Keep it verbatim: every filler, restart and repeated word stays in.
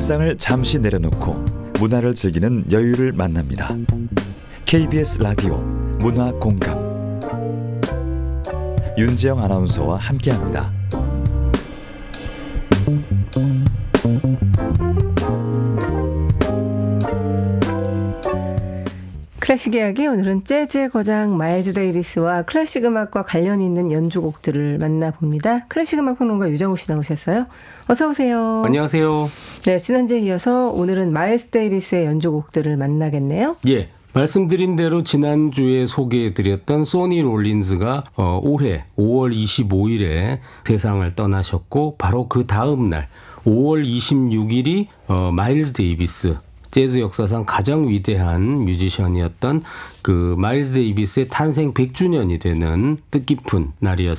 일상을 잠시 내려놓고 문화를 즐기는 여유를 만납니다. 케이비에스 라디오 문화공감 윤지영 아나운서와 함께합니다. 클래식 이야기, 오늘은 재즈의 거장 마일즈 데이비스와 클래식 음악과 관련 있는 연주곡들을 만나봅니다. 클래식 음악 평론가 유정우 씨 나오셨어요. 어서 오세요. 안녕하세요. 네, 지난주에 이어서 오늘은 마일즈 데이비스의 연주곡들을 만나겠네요. 예, 말씀드린 대로 지난주에 소개해드렸던 소니 롤린스가 어, 올해 오월 이십오일에 세상을 떠나셨고, 바로 그 다음 날 오월 이십육일이 어, 마일즈 데이비스, 재즈 역사상 가장 위대한 뮤지션이었던 그 마일즈 데이비스의 탄생 백 주년이 되는 뜻깊은 날이었습니다.